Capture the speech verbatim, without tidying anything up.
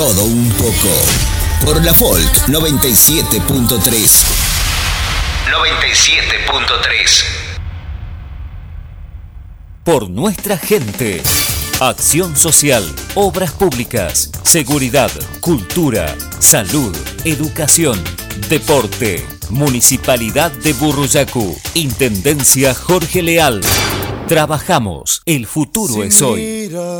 Todo un poco. Por la Folk noventa y siete punto tres. noventa y siete punto tres. Por nuestra gente. Acción social, obras públicas, seguridad, cultura, salud, educación, deporte. Municipalidad de Burruyacu. Intendencia Jorge Leal. Trabajamos. El futuro es hoy.